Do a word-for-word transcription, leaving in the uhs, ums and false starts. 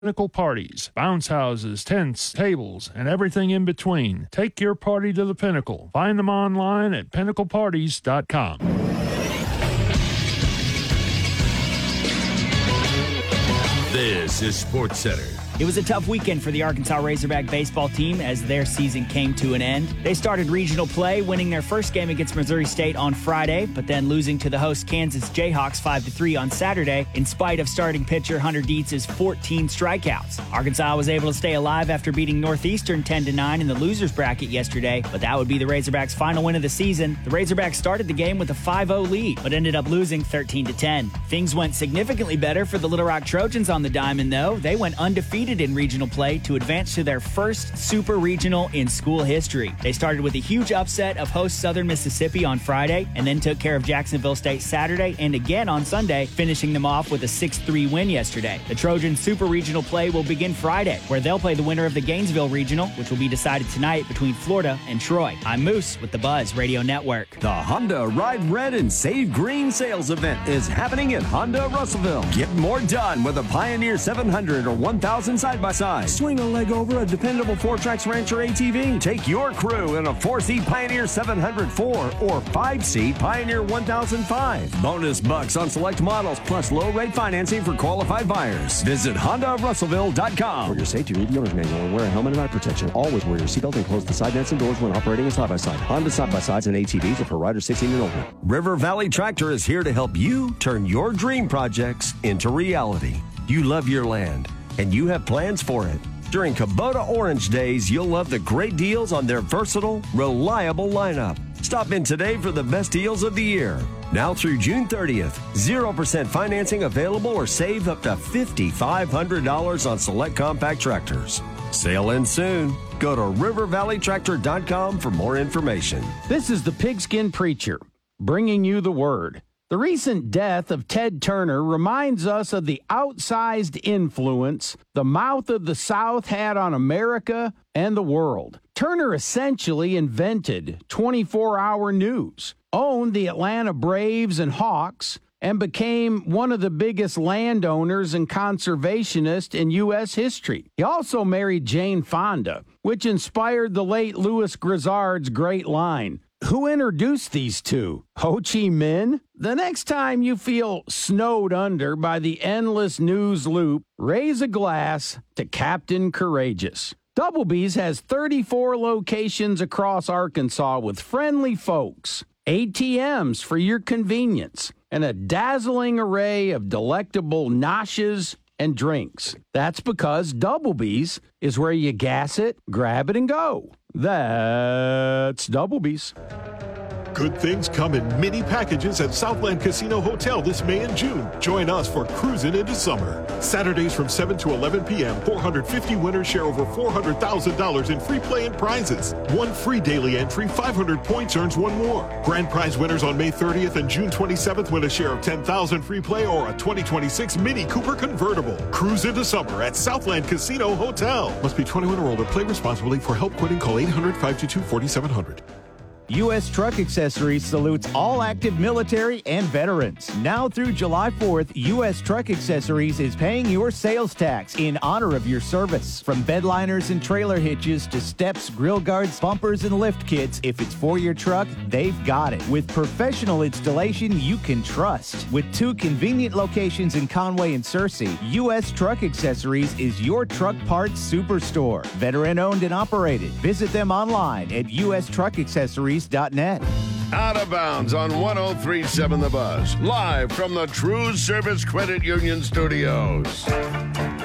Pinnacle Parties, bounce houses, tents, tables, and everything in between. Take your party to the Pinnacle. Find them online at pinnacle parties dot com. This is SportsCenter. It was a tough weekend for the Arkansas Razorback baseball team as their season came to an end. They started regional play, winning their first game against Missouri State on Friday, but then losing to the host Kansas Jayhawks five to three on Saturday in spite of starting pitcher Hunter Dietz's fourteen strikeouts. Arkansas was able to stay alive after beating Northeastern ten to nine in the losers bracket yesterday, but that would be the Razorbacks' final win of the season. The Razorbacks started the game with a five oh lead, but ended up losing thirteen to ten. Things went significantly better for the Little Rock Trojans on the diamond, though. They went undefeated in regional play to advance to their first super regional in school history. They started with a huge upset of host Southern Mississippi on Friday and then took care of Jacksonville State Saturday and again on Sunday, finishing them off with a six three win yesterday. The Trojan super regional play will begin Friday, where they'll play the winner of the Gainesville regional, which will be decided tonight between Florida and Troy. I'm Moose with the Buzz Radio Network. The Honda Ride Red and Save Green sales event is happening at Honda Russellville. Get more done with a Pioneer seven hundred or one thousand side-by-side. Swing a leg over a dependable four-trax Rancher A T V. Take your crew in a four-seat Pioneer seven hundred four or five-seat Pioneer one thousand five. Bonus bucks on select models plus low-rate financing for qualified buyers. Visit Honda Russellville dot com. For your safety, read the owner's manual and wear a helmet and eye protection. Always wear your seatbelt and close the side nets and doors when operating a side-by-side. Honda side-by-sides and A T Vs are for riders sixteen and older. River Valley Tractor is here to help you turn your dream projects into reality. You love your land, and you have plans for it. During Kubota Orange Days, you'll love the great deals on their versatile, reliable lineup. Stop in today for the best deals of the year. Now through June thirtieth, zero percent financing available or save up to five thousand five hundred dollars on select compact tractors. Sale ends soon. Go to river valley tractor dot com for more information. This is the Pigskin Preacher, bringing you the word. The recent death of Ted Turner reminds us of the outsized influence the mouth of the South had on America and the world. Turner essentially invented twenty-four hour news, owned the Atlanta Braves and Hawks, and became one of the biggest landowners and conservationists in U S history. He also married Jane Fonda, which inspired the late Louis Grizzard's great line, "Who introduced these two? Ho Chi Minh?" The next time you feel snowed under by the endless news loop, raise a glass to Captain Courageous. Double B's has thirty-four locations across Arkansas with friendly folks, A T Ms for your convenience, and a dazzling array of delectable noshes and drinks. That's because Double B's is where you gas it, grab it, and go. That's Double B's. Good things come in mini packages at Southland Casino Hotel this May and June. Join us for Cruising into Summer. Saturdays from seven to eleven p.m., four hundred fifty winners share over four hundred thousand dollars in free play and prizes. One free daily entry, five hundred points earns one more. Grand prize winners on May thirtieth and June twenty-seventh win a share of ten thousand dollars free play or a twenty twenty-six Mini Cooper convertible. Cruise into summer at Southland Casino Hotel. Must be twenty-one or older. Play responsibly. For help quitting, call eight hundred, five two two, four seven zero zero. U S Truck Accessories salutes all active military and veterans. Now through July fourth, U S Truck Accessories is paying your sales tax in honor of your service. From bed liners and trailer hitches to steps, grill guards, bumpers, and lift kits, if it's for your truck, they've got it. With professional installation you can trust. With two convenient locations in Conway and Searcy, U S Truck Accessories is your truck parts superstore. Veteran owned and operated. Visit them online at u s truck accessories dot net. Out of bounds on one oh three point seven The Buzz. Live from the True Service Credit Union Studios.